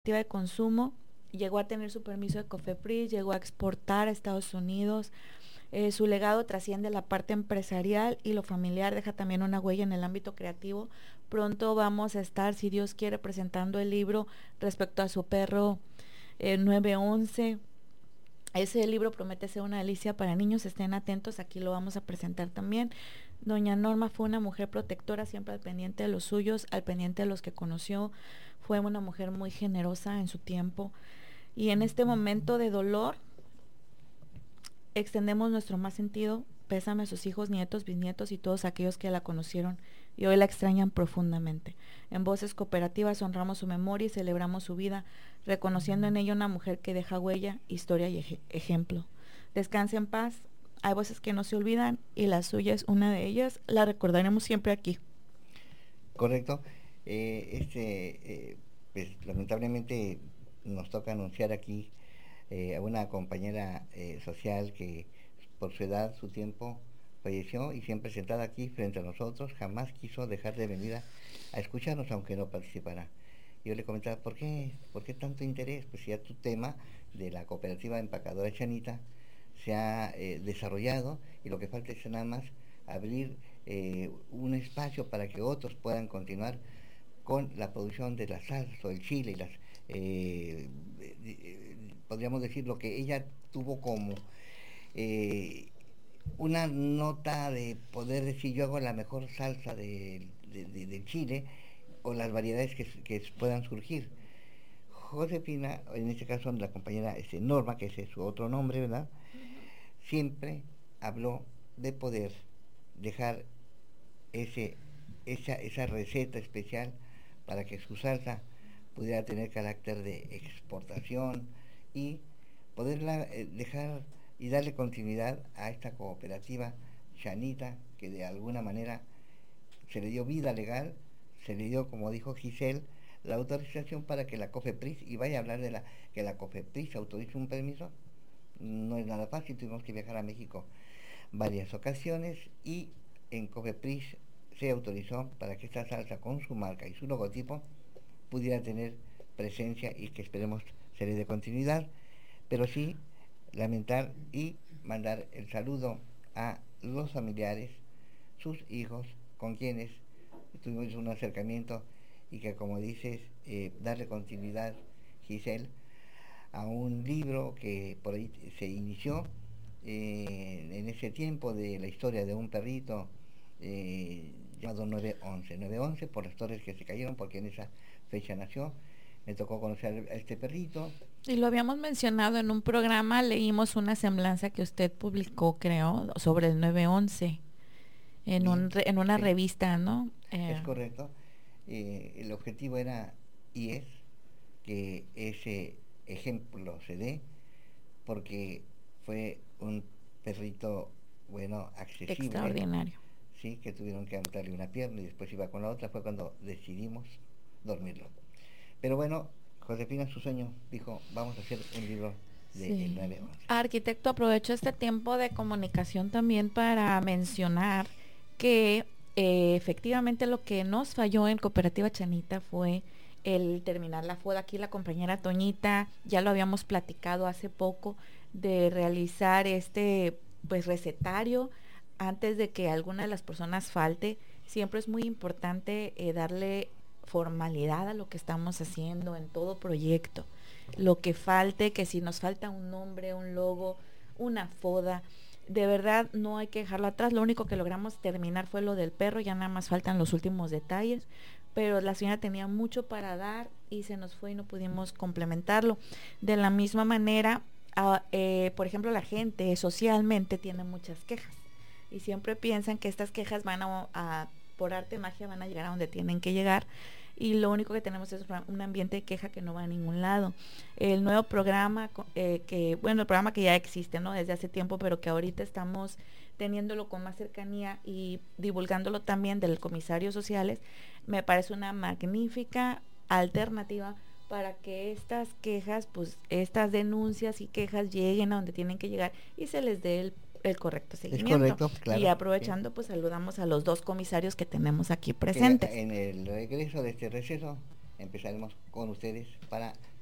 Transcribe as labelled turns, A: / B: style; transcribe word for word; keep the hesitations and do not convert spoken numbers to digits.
A: de consumo, llegó a tener su permiso de COFEPRIS, llegó a exportar a Estados Unidos. Eh, su legado trasciende la parte empresarial y lo familiar, deja también una huella en el ámbito creativo. Pronto vamos a estar, si Dios quiere, presentando el libro respecto a su perro eh, nueve once. Ese libro promete ser una delicia para niños, estén atentos, aquí lo vamos a presentar también. Doña Norma fue una mujer protectora, siempre al pendiente de los suyos, al pendiente de los que conoció. Fue una mujer muy generosa en su tiempo. Y en este momento de dolor, extendemos nuestro más sentido pésame a sus hijos, nietos, bisnietos y todos aquellos que la conocieron y hoy la extrañan profundamente. En Voces Cooperativas honramos su memoria y celebramos su vida, reconociendo en ella una mujer que deja huella, historia y ej- ejemplo. Descanse en paz. Hay voces que no se olvidan y la suya es una de ellas. La recordaremos siempre aquí.
B: Correcto. Eh, este, eh, pues lamentablemente nos toca anunciar aquí eh, a una compañera eh, social que por su edad, su tiempo, falleció y siempre sentada aquí frente a nosotros, jamás quiso dejar de venir a, a escucharnos aunque no participara. Yo le comentaba, ¿por qué? ¿Por qué tanto interés? Pues ya tu tema de la cooperativa empacadora Chanita se ha eh, desarrollado y lo que falta es nada más abrir eh, un espacio para que otros puedan continuar con la producción de la salsa o el chile y las eh, eh, podríamos decir lo que ella tuvo como eh, una nota de poder decir yo hago la mejor salsa de, de, de, de Chile o las variedades que, que puedan surgir. Josefina, en este caso la compañera este, Norma, que ese es su otro nombre, ¿verdad?
A: Uh-huh.
B: Siempre habló de poder dejar ese, esa, esa receta especial para que su salsa pudiera tener carácter de exportación y poderla eh, dejar y darle continuidad a esta cooperativa Chanita que de alguna manera se le dio vida legal, se le dio, como dijo Giselle, la autorización para que la COFEPRIS, y vaya a hablar de la que la COFEPRIS autorice un permiso, no es nada fácil, tuvimos que viajar a México varias ocasiones y en COFEPRIS se autorizó para que esta salsa con su marca y su logotipo pudiera tener presencia y que esperemos se le dé continuidad, pero sí lamentar y mandar el saludo a los familiares, sus hijos, con quienes tuvimos un acercamiento y que como dices, eh, darle continuidad, Giselle, a un libro que por ahí se inició eh, en ese tiempo de la historia de un perrito eh, llamado nueve once. nueve once por las torres que se cayeron, porque en esa fecha nació. Me tocó conocer a este perrito.
A: Y lo habíamos mencionado en un programa, leímos una semblanza que usted publicó, creo, sobre el nueve once, en,
B: Bien,
A: un, en una
B: sí,
A: revista, ¿no?
B: es
A: Eh,
B: correcto. Eh, el objetivo era y es que ese ejemplo se dé porque fue un perrito, bueno, accesible,
A: extraordinario.
B: sí, que tuvieron que amputarle una pierna y después iba con la otra, fue cuando decidimos dormirlo. Pero bueno, Josefina, su sueño dijo, vamos a hacer un libro de el
A: Sí.
B: nueve once.
A: Arquitecto, aprovecho este tiempo de comunicación también para mencionar que eh, efectivamente lo que nos falló en Cooperativa Chanita fue el terminar la foda. Aquí la compañera Toñita, ya lo habíamos platicado hace poco, de realizar este pues recetario antes de que alguna de las personas falte. Siempre es muy importante eh, darle formalidad a lo que estamos haciendo en todo proyecto. Lo que falte, que si nos falta un nombre, un logo, una foda, de verdad no hay que dejarlo atrás. Lo único que logramos terminar fue lo del perro, ya nada más faltan los últimos detalles, pero la señora tenía mucho para dar y se nos fue y no pudimos complementarlo. De la misma manera, a, eh, por ejemplo, la gente socialmente tiene muchas quejas y siempre piensan que estas quejas van a, a por arte de magia van a llegar a donde tienen que llegar y lo único que tenemos es un ambiente de queja que no va a ningún lado. El nuevo programa, eh, que bueno, el programa que ya existe, ¿no? Desde hace tiempo, pero que ahorita estamos teniéndolo con más cercanía y divulgándolo también del comisario sociales, me parece una magnífica alternativa para que estas quejas, pues estas denuncias y quejas lleguen a donde tienen que llegar y se les dé el el correcto
B: Es
A: seguimiento.
B: correcto,
A: Y
B: claro. Sí.
A: aprovechando, pues saludamos a los dos comisarios que tenemos aquí
B: Que
A: presentes.
B: en el regreso de este receso empezaremos con ustedes para